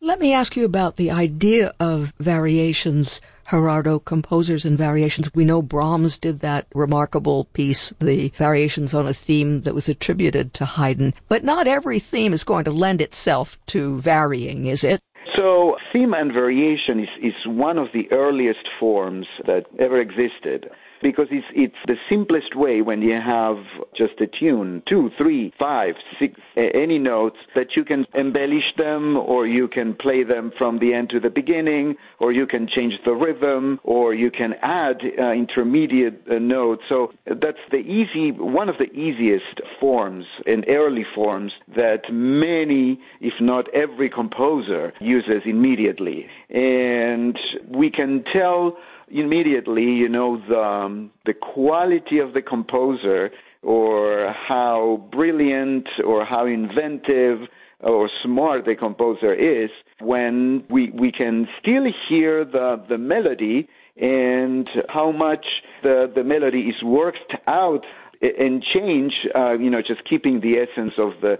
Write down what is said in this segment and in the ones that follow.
Let me ask you about the idea of variations, Gerardo, composers and variations. We know Brahms did that remarkable piece, the Variations on a Theme that was attributed to Haydn. But not every theme is going to lend itself to varying, is it? So theme and variation is one of the earliest forms that ever existed, because it's the simplest way when you have just a tune, 2, 3, 5, 6, any notes, that you can embellish them, or you can play them from the end to the beginning, or you can change the rhythm, or you can add intermediate notes. So that's one of the easiest forms and early forms that many, if not every composer uses immediately. And we can tell immediately, the quality of the composer, or how brilliant or how inventive or smart the composer is, when we can still hear the melody and how much the melody is worked out and change, just keeping the essence of the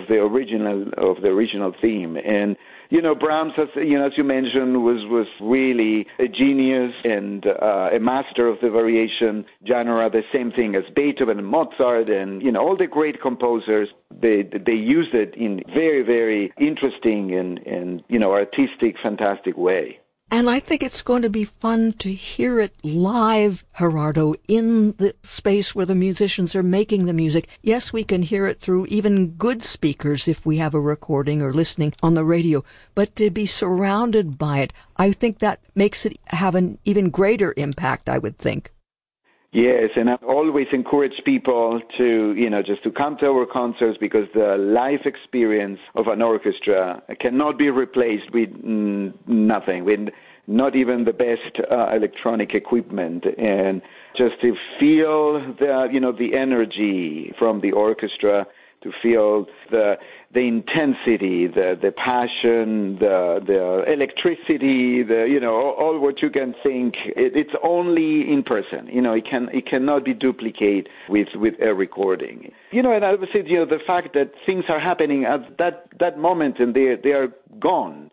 original theme. And Brahms, as you mentioned, was really a genius and a master of the variation genre. The same thing as Beethoven and Mozart, and all the great composers. They used it in very, very interesting and artistic, fantastic way. And I think it's going to be fun to hear it live, Gerardo, in the space where the musicians are making the music. Yes, we can hear it through even good speakers if we have a recording or listening on the radio, but to be surrounded by it, I think that makes it have an even greater impact, I would think. Yes, and I always encourage people to, just to come to our concerts, because the live experience of an orchestra cannot be replaced with nothing, with not even the best electronic equipment. And just to feel the energy from the orchestra, to feel the intensity, the passion, the electricity, all what you can think. It's only in person. It cannot be duplicated with a recording. And I would say, the fact that things are happening at that moment and they are gone.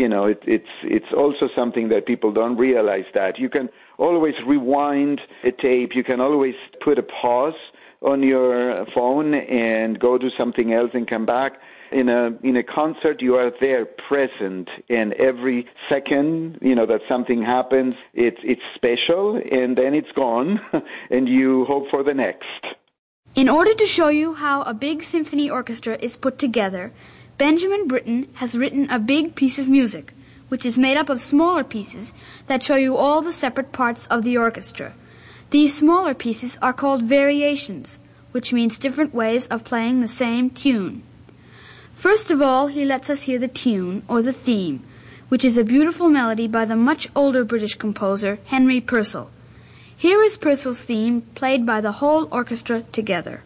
It's also something that people don't realize, that you can always rewind a tape. You can always put a pause on your phone and go do something else and come back. In a concert, you are there present, and every second, that something happens, it's special, and then it's gone, and you hope for the next. In order to show you how a big symphony orchestra is put together, Benjamin Britten has written a big piece of music, which is made up of smaller pieces that show you all the separate parts of the orchestra. These smaller pieces are called variations, which means different ways of playing the same tune. First of all, he lets us hear the tune, or the theme, which is a beautiful melody by the much older British composer Henry Purcell. Here is Purcell's theme, played by the whole orchestra together.